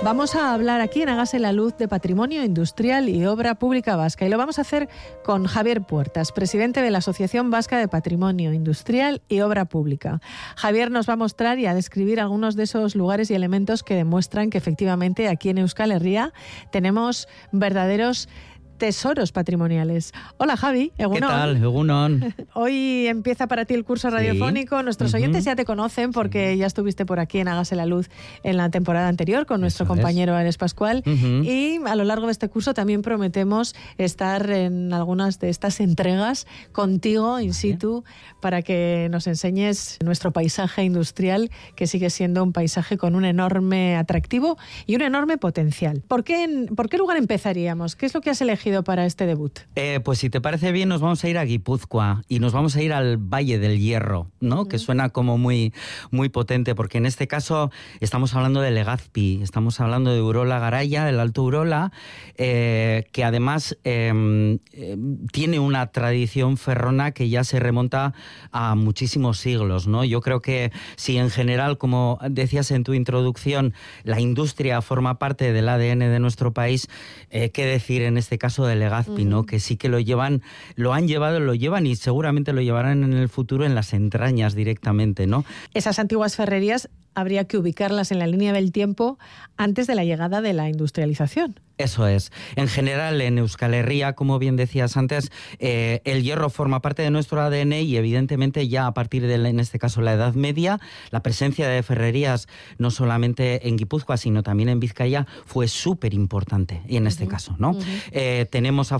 Vamos a hablar aquí en Hágase la Luz de patrimonio industrial y obra pública vasca, y lo vamos a hacer con Javier Puertas, presidente de la Asociación Vasca de Patrimonio Industrial y Obra Pública. Javier nos va a mostrar y a describir algunos de esos lugares y elementos que demuestran que efectivamente aquí en Euskal Herria tenemos verdaderos tesoros patrimoniales. Hola Javi, Egunon. ¿Qué tal? Egunon. Hoy empieza para ti el curso radiofónico. Sí. Nuestros oyentes ya te conocen porque ya estuviste por aquí en Hágase la Luz en la temporada anterior con nuestro compañero Alex Pascual. Y a lo largo de este curso también prometemos estar en algunas de estas entregas contigo in situ para que nos enseñes nuestro paisaje industrial, que sigue siendo un paisaje con un enorme atractivo y un enorme potencial. ¿Por qué lugar empezaríamos? ¿Qué es lo que has elegido para este debut? Pues si te parece bien, nos vamos a ir a Guipúzcoa y nos vamos a ir al Valle del Hierro, ¿no? Que suena como muy, muy potente, porque en este caso estamos hablando de Legazpi, estamos hablando de Urola Garaia, del Alto Urola, que además tiene una tradición ferrona que ya se remonta a muchísimos siglos, ¿no? Yo creo que si en general, como decías en tu introducción, la industria forma parte del ADN de nuestro país, qué decir en este caso de Legazpi, ¿no? Que sí que lo llevan y seguramente lo llevarán en el futuro en las entrañas directamente, ¿no? Esas antiguas ferrerías habría que ubicarlas en la línea del tiempo antes de la llegada de la industrialización. Eso es. En general, en Euskal Herria, como bien decías antes, el hierro forma parte de nuestro ADN y evidentemente ya a partir de, en este caso, la Edad Media, la presencia de ferrerías no solamente en Guipúzcoa, sino también en Vizcaya, fue súper importante en este caso, ¿no? Teníamos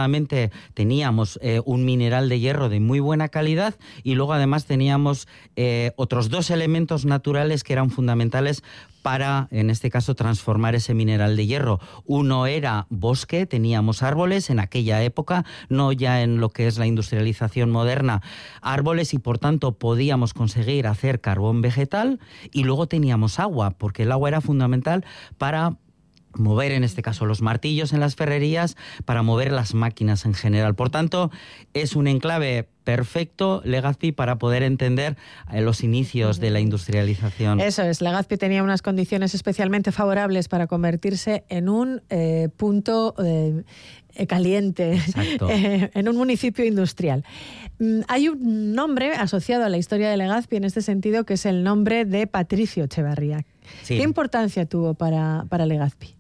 un mineral de hierro de muy buena calidad y luego además teníamos otros dos elementos naturales que eran fundamentales para, en este caso, transformar ese mineral de hierro. Uno era bosque, teníamos árboles en aquella época, no ya en lo que es la industrialización moderna, árboles, y por tanto podíamos conseguir hacer carbón vegetal, y luego teníamos agua, porque el agua era fundamental para mover, en este caso, los martillos en las ferrerías, para mover las máquinas en general. Por tanto, es un enclave perfecto, Legazpi, para poder entender los inicios de la industrialización. Eso es, Legazpi tenía unas condiciones especialmente favorables para convertirse en un punto caliente, en un municipio industrial. Hay un nombre asociado a la historia de Legazpi en este sentido, que es el nombre de Patricio Echeverría. Sí. ¿Qué importancia tuvo para Legazpi?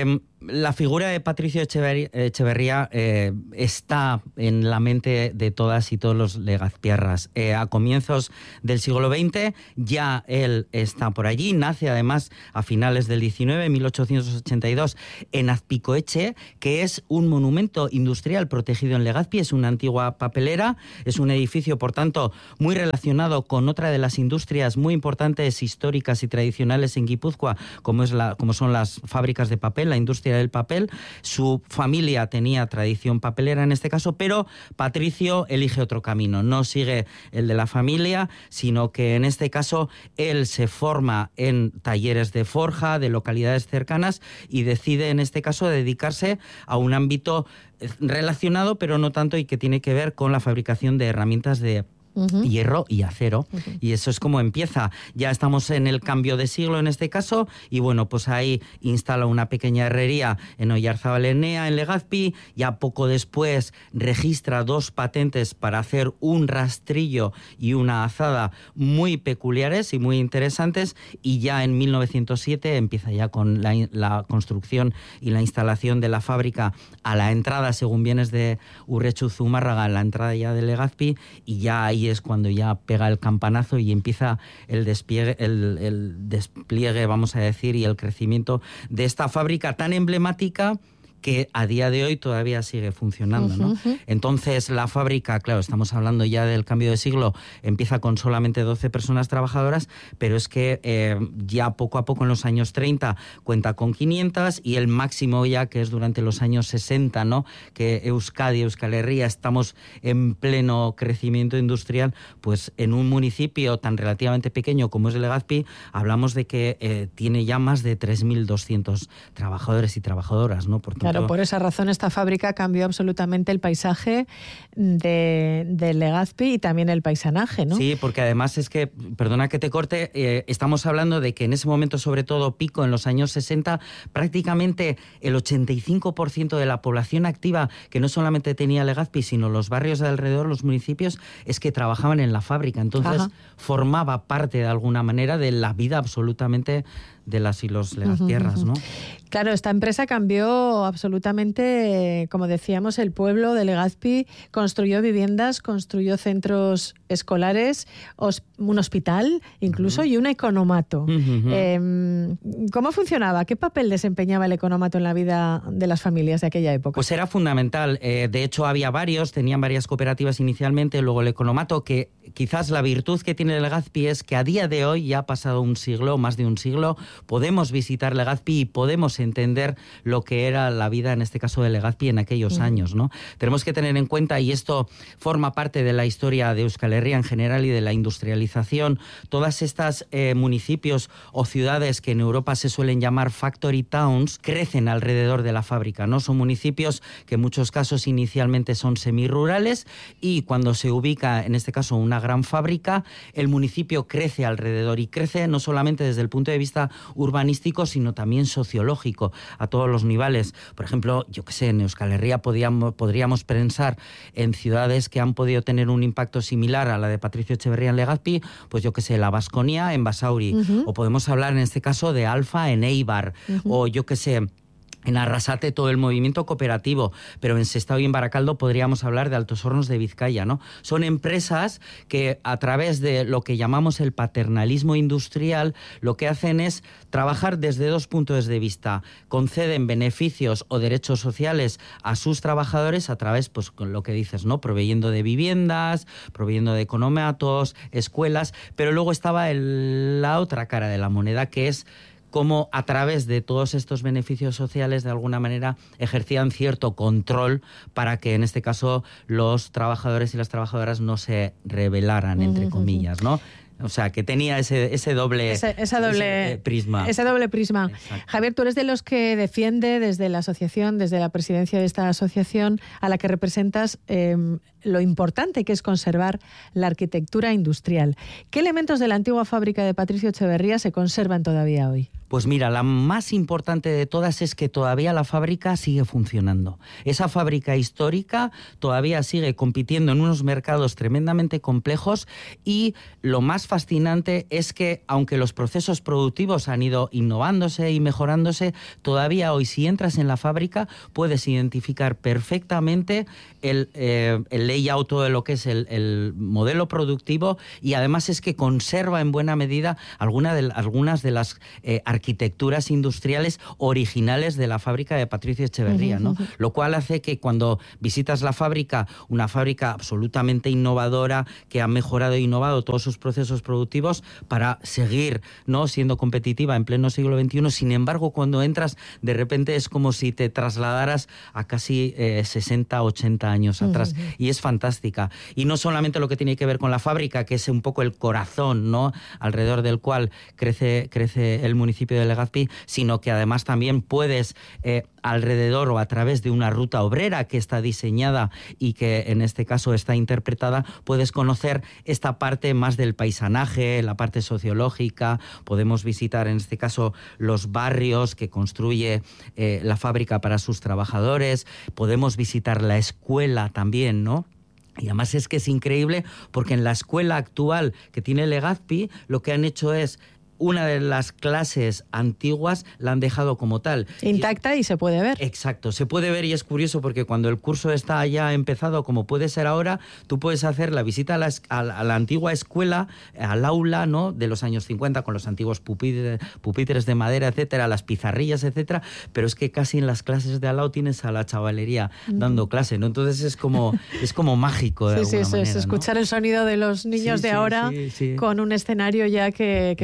La figura de Patricio Echeverría está en la mente de todas y todos los legazpiarras. A comienzos del siglo XX ya él está por allí, nace además a finales del XIX, 1882, en Azpicoeche, que es un monumento industrial protegido en Legazpi, es una antigua papelera, es un edificio, por tanto, muy relacionado con otra de las industrias muy importantes, históricas y tradicionales en Guipúzcoa, como son las fábricas de papel, la industria del papel. Su familia tenía tradición papelera en este caso, pero Patricio elige otro camino, no sigue el de la familia, sino que en este caso él se forma en talleres de forja de localidades cercanas y decide en este caso dedicarse a un ámbito relacionado, pero no tanto, y que tiene que ver con la fabricación de herramientas de hierro y acero, y eso es como empieza. Ya estamos en el cambio de siglo en este caso, y bueno, pues ahí instala una pequeña herrería en Oyarzábal-Enea, en Legazpi. Ya poco después registra 2 patentes para hacer un rastrillo y una azada muy peculiares y muy interesantes, y ya en 1907 empieza ya con la construcción y la instalación de la fábrica a la entrada, según vienes de Urretxu-Zumárraga, la entrada ya de Legazpi, y ya ahí es cuando ya pega el campanazo y empieza el despliegue, vamos a decir, y el crecimiento de esta fábrica tan emblemática que a día de hoy todavía sigue funcionando, ¿no? Entonces la fábrica, claro, estamos hablando ya del cambio de siglo, empieza con solamente 12 personas trabajadoras, pero es que ya poco a poco en los años 30 cuenta con 500, y el máximo ya, que es durante los años 60, ¿no? Que Euskadi, Euskal Herria, estamos en pleno crecimiento industrial, pues en un municipio tan relativamente pequeño como es Legazpi, hablamos de que tiene ya más de 3.200 trabajadores y trabajadoras, ¿no? Por tanto, Claro, por esa razón esta fábrica cambió absolutamente el paisaje de Legazpi y también el paisanaje, ¿no? Sí, porque además es que, perdona que te corte, estamos hablando de que en ese momento, sobre todo pico en los años 60, prácticamente el 85% de la población activa, que no solamente tenía Legazpi, sino los barrios de alrededor, los municipios, es que trabajaban en la fábrica. Entonces formaba parte de alguna manera de la vida absolutamente de las y los legazpierras, ¿no? Claro, esta empresa cambió absolutamente, como decíamos, el pueblo de Legazpi, construyó viviendas, construyó centros escolares, un hospital incluso y un economato. ¿Cómo funcionaba? ¿Qué papel desempeñaba el economato en la vida de las familias de aquella época? Pues era fundamental. De hecho, había tenían varias cooperativas inicialmente, luego el economato, que quizás la virtud que tiene Legazpi es que a día de hoy, ya ha pasado un siglo, más de un siglo, podemos visitar Legazpi y podemos entender lo que era la vida, en este caso de Legazpi, en aquellos años, ¿no? Tenemos que tener en cuenta, y esto forma parte de la historia de Euskal Herria en general y de la industrialización, todas estas municipios o ciudades que en Europa se suelen llamar factory towns, crecen alrededor de la fábrica, ¿no? Son municipios que en muchos casos inicialmente son semirurales y cuando se ubica, en este caso, una gran fábrica, el municipio crece alrededor y crece no solamente desde el punto de vista urbanístico, sino también sociológico, a todos los niveles. Por ejemplo, yo que sé, en Euskal Herria podríamos pensar en ciudades que han podido tener un impacto similar a la de Patricio Echeverría en Legazpi, pues yo que sé, la Baskonia en Basauri, o podemos hablar en este caso de Alfa en Eibar, o yo que sé, en Arrasate todo el movimiento cooperativo, pero en Sestao y en Baracaldo podríamos hablar de Altos Hornos de Vizcaya, ¿no? Son empresas que a través de lo que llamamos el paternalismo industrial, lo que hacen es trabajar desde dos puntos de vista. Conceden beneficios o derechos sociales a sus trabajadores a través, pues con lo que dices, ¿no? Proveyendo de viviendas, proveyendo de economatos, escuelas, pero luego estaba la otra cara de la moneda, que es cómo a través de todos estos beneficios sociales de alguna manera ejercían cierto control para que en este caso los trabajadores y las trabajadoras no se rebelaran, entre comillas, ¿no? O sea, que tenía ese doble prisma. Ese doble prisma. Exacto. Javier, tú eres de los que defiende desde la asociación, desde la presidencia de esta asociación a la que representas, lo importante que es conservar la arquitectura industrial. ¿Qué elementos de la antigua fábrica de Patricio Echeverría se conservan todavía hoy? Pues mira, la más importante de todas es que todavía la fábrica sigue funcionando. Esa fábrica histórica todavía sigue compitiendo en unos mercados tremendamente complejos y lo más fascinante es que, aunque los procesos productivos han ido innovándose y mejorándose, todavía hoy si entras en la fábrica puedes identificar perfectamente el layout, todo lo que es el modelo productivo, y además es que conserva en buena medida algunas de las arquitecturas industriales originales de la fábrica de Patricio Echeverría, ¿no? Lo cual hace que cuando visitas la fábrica, una fábrica absolutamente innovadora, que ha mejorado e innovado todos sus procesos productivos para seguir, ¿no?, siendo competitiva en pleno siglo XXI. Sin embargo, cuando entras, de repente es como si te trasladaras a casi 60, 80 años atrás. Y es fantástica. Y no solamente lo que tiene que ver con la fábrica, que es un poco el corazón, ¿no?, alrededor del cual crece el municipio de Legazpi, sino que además también puedes alrededor o a través de una ruta obrera que está diseñada y que en este caso está interpretada, puedes conocer esta parte más del paisanaje, la parte sociológica. Podemos visitar en este caso los barrios que construye la fábrica para sus trabajadores, podemos visitar la escuela también, ¿no? Y además es que es increíble porque en la escuela actual que tiene Legazpi lo que han hecho es una de las clases antiguas la han dejado como tal. Intacta y se puede ver. Exacto, se puede ver, y es curioso porque cuando el curso está ya empezado, como puede ser ahora, tú puedes hacer la visita a la antigua escuela, al aula, ¿no?, de los años 50, con los antiguos pupitres de madera, etcétera, las pizarrillas, etcétera, pero es que casi en las clases de al lado tienes a la chavalería dando clase, ¿no? Entonces es como mágico de alguna manera, es escuchar, ¿no?, el sonido de los niños de ahora con un escenario ya que forma parte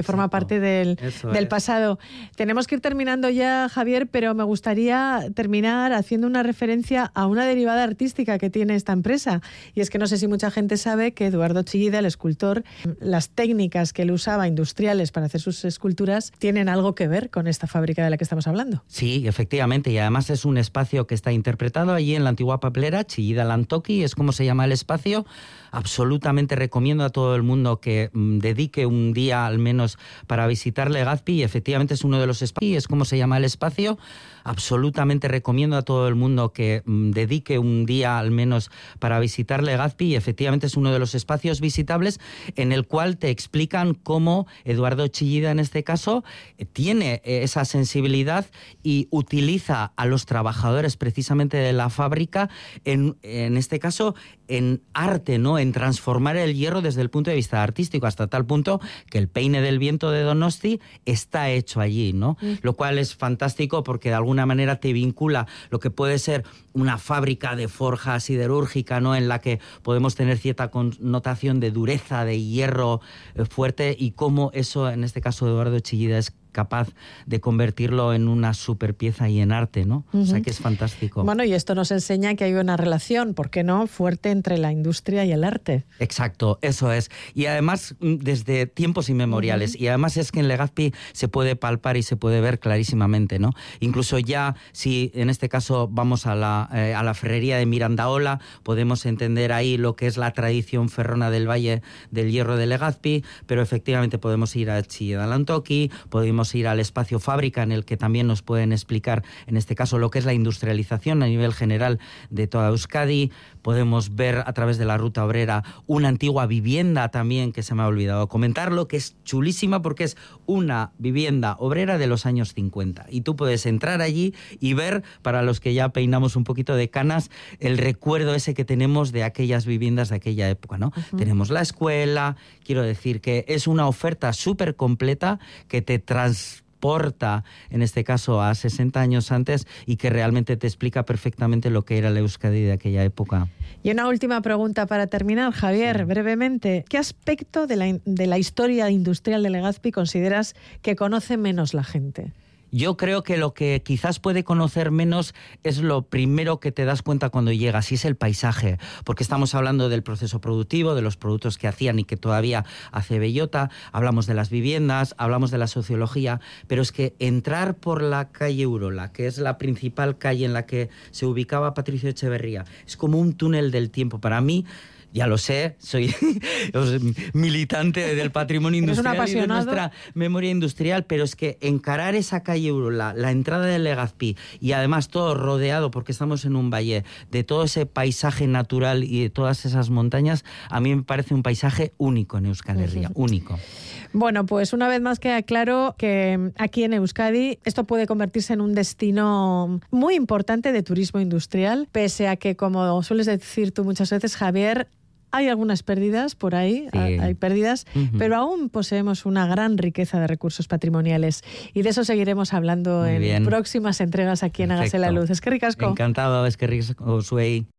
parte del pasado. Tenemos que ir terminando ya, Javier, pero me gustaría terminar haciendo una referencia a una derivada artística que tiene esta empresa. Y es que no sé si mucha gente sabe que Eduardo Chillida, el escultor, las técnicas que él usaba industriales para hacer sus esculturas tienen algo que ver con esta fábrica de la que estamos hablando. Sí, efectivamente, y además es un espacio que está interpretado allí en la antigua papelera, Chillida Lantoki, es como se llama el espacio. Absolutamente recomiendo a todo el mundo que dedique un día al menos para visitar Legazpi, y efectivamente es uno de los espacios, es como se llama el espacio. Absolutamente recomiendo a todo el mundo que dedique un día al menos para visitar Legazpi, y efectivamente es uno de los espacios visitables en el cual te explican cómo Eduardo Chillida, en este caso, tiene esa sensibilidad y utiliza a los trabajadores precisamente de la fábrica en este caso en arte, ¿no? En transformar el hierro desde el punto de vista artístico, hasta tal punto que el peine del viento de Donosti está hecho allí, ¿no? Lo cual es fantástico porque de alguna manera te vincula lo que puede ser una fábrica de forja siderúrgica, ¿no? En la que podemos tener cierta connotación de dureza, de hierro fuerte, y cómo eso, en este caso, Eduardo Chillida es capaz de convertirlo en una super pieza y en arte, ¿no? O sea que es fantástico. Bueno, y esto nos enseña que hay una relación, ¿por qué no?, fuerte entre la industria y el arte. Exacto, eso es. Y además desde tiempos inmemoriales. Y además es que en Legazpi se puede palpar y se puede ver clarísimamente, ¿no? Incluso ya si en este caso vamos a la ferrería de Mirandaola, podemos entender ahí lo que es la tradición ferrona del Valle del Hierro de Legazpi, pero efectivamente podemos ir a Chillida Lantoki, podemos ir al espacio fábrica, en el que también nos pueden explicar, en este caso, lo que es la industrialización a nivel general de toda Euskadi. Podemos ver a través de la ruta obrera una antigua vivienda también, que se me ha olvidado comentarlo, que es chulísima porque es una vivienda obrera de los años 50. Y tú puedes entrar allí y ver, para los que ya peinamos un poquito de canas, el recuerdo ese que tenemos de aquellas viviendas de aquella época, ¿no? Tenemos la escuela, quiero decir que es una oferta súper completa que te transporta, en este caso, a 60 años antes, y que realmente te explica perfectamente lo que era la Euskadi de aquella época. Y una última pregunta para terminar, Javier, brevemente. ¿Qué aspecto de la historia industrial de Legazpi consideras que conoce menos la gente? Yo creo que lo que quizás puede conocer menos es lo primero que te das cuenta cuando llegas, y es el paisaje, porque estamos hablando del proceso productivo, de los productos que hacían y que todavía hace Bellota, hablamos de las viviendas, hablamos de la sociología, pero es que entrar por la calle Urola, que es la principal calle en la que se ubicaba Patricio Echeverría, es como un túnel del tiempo. Para mí, ya lo sé, soy militante del patrimonio industrial y de nuestra memoria industrial, pero es que encarar esa calle Urola, la entrada de Legazpi, y además todo rodeado, porque estamos en un valle, de todo ese paisaje natural y de todas esas montañas, a mí me parece un paisaje único en Euskal Herria, único. Bueno, pues una vez más queda claro que aquí en Euskadi esto puede convertirse en un destino muy importante de turismo industrial, pese a que, como sueles decir tú muchas veces, Javier, hay algunas pérdidas por ahí, sí. Hay pérdidas, pero aún poseemos una gran riqueza de recursos patrimoniales, y de eso seguiremos hablando en próximas entregas aquí en Hágase la Luz. Es que ricasco. Encantado, es que ricasco, Suey.